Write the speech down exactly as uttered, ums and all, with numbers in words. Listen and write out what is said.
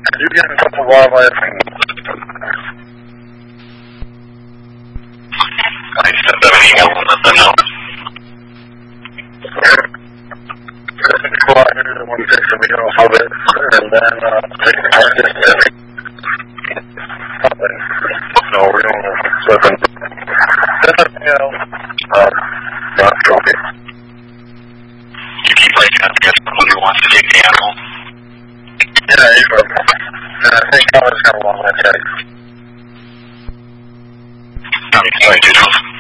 I do get a couple wildlife. I sent them an email and let them know. Go out here to one six and we go off of it, and then uh, take the car distance. No, we don't know. Seven. You know, um, not trophy. You keep like asking who wants to take the animal. Yeah, he's good. And I think I was going to want to check. All right, so I do.